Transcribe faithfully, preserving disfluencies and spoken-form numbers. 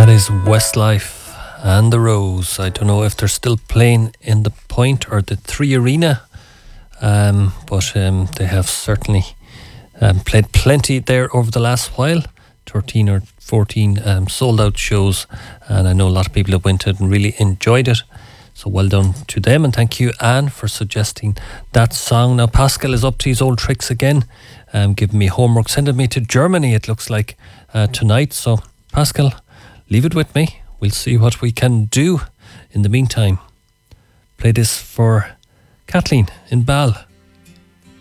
That is Westlife and the Rose. I don't know if they're still playing in the Point or the Three Arena, um, but um, they have certainly um, played plenty there over the last while. thirteen or fourteen um, sold out shows, and I know a lot of people have went out and really enjoyed it. So well done to them, and thank you, Anne, for suggesting that song. Now Pascal is up to his old tricks again, um, giving me homework, sending me to Germany, it looks like, uh, tonight. So Pascal, leave it with me. We'll see what we can do. In the meantime, play this for Kathleen in Bal.